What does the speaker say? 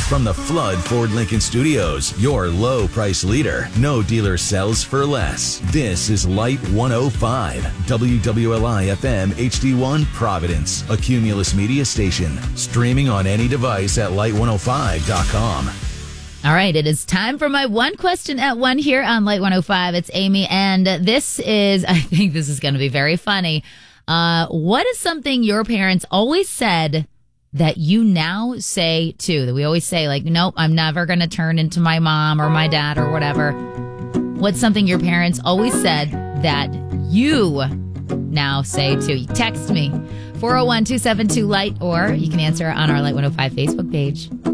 From the Flood Ford Lincoln Studios, your low price leader. No dealer sells for less. This is Light 105, WWLI FM HD1 Providence, a Cumulus media station. Streaming on any device at light105.com. All right, it is time for my one question at one here on Light 105. It's Amy, and I think this is going to be very funny. What is something your parents always said that you now say too? That we always say, like, nope, I'm never going to turn into my mom or my dad or whatever. What's something your parents always said that you now say too? You text me, 401-272-LIGHT, or you can answer on our Light 105 Facebook page.